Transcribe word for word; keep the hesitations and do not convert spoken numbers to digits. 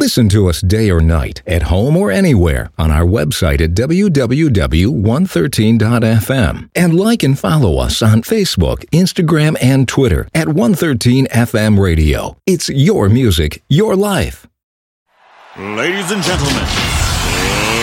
Listen to us day or night, at home or anywhere, on our website at w w w dot one thirteen dot f m. And like and follow us on Facebook, Instagram, and Twitter at one thirteen F M Radio. It's your music, your life. Ladies and gentlemen,